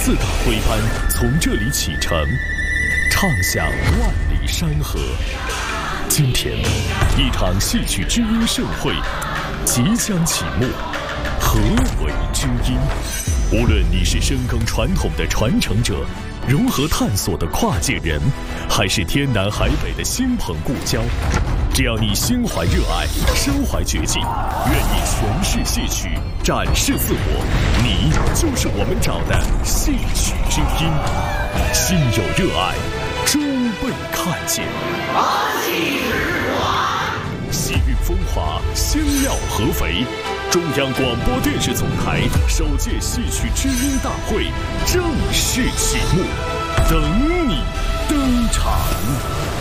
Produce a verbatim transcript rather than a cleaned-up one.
四大徽班从这里启程，唱响万里山河。今天，一场戏曲知音盛会即将启幕。何为知音？无论你是深耕传统的传承者，融合探索的跨界人，还是天南海北的亲朋故交，只要你心怀热爱，身怀绝技，愿意诠释戏曲，展示自我，你就是我们找的戏曲知音。心有热爱，终被看见。 八戏之华， 喜运风华，香料合肥。中央广播电视总台首届戏曲知音大会正式启幕，等你登场。